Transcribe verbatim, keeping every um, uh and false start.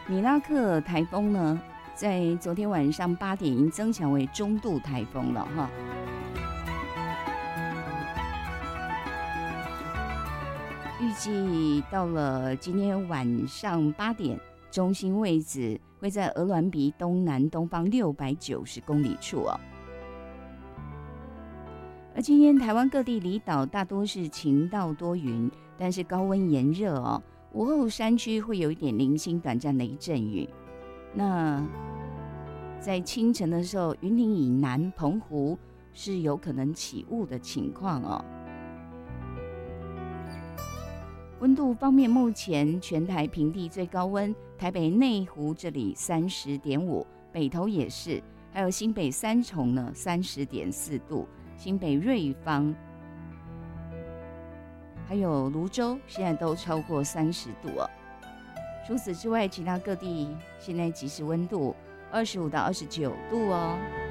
米拉克台风呢，在昨天晚上八点已经增强为中度台风了哈。预计到了今天晚上八点，中心位置会在鹅銮鼻东南东方六百九十公里处哦。而今天台湾各地离岛大多是晴到多云，但是高温炎热哦，午后山区会有一点零星短暂雷阵雨。那在清晨的时候，云林以南、澎湖是有可能起雾的情况哦。温度方面，目前全台平地最高温，台北内湖这里三十点五，北投也是，还有新北三重呢三十点四度，新北瑞芳，还有泸州，现在都超过三十度哦。除此之外，其他各地现在即时温度二十五到二十九度哦。